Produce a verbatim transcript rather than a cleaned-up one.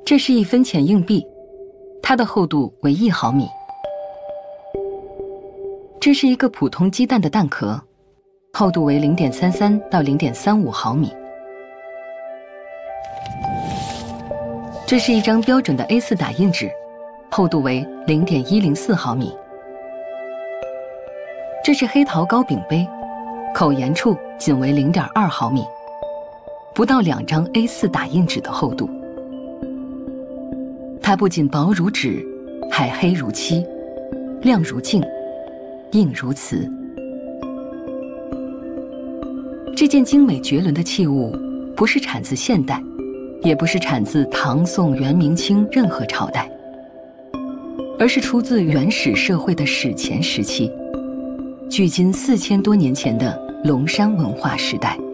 这是一分钱硬币，它的厚度为一毫米。这是一个普通鸡蛋的蛋壳，厚度为 零点三三 到 零点三五毫米。这是一张标准的 A 四 打印纸，厚度为 零点一零四毫米。这是黑陶糕饼杯，口沿处仅为 零点二毫米，不到两张 A 四 打印纸的厚度。它不仅薄如纸，还黑如漆，亮如镜，硬如瓷。这件精美绝伦的器物，不是产自现代，也不是产自唐宋元明清任何朝代，而是出自原始社会的史前时期，距今四千多年前的龙山文化时代。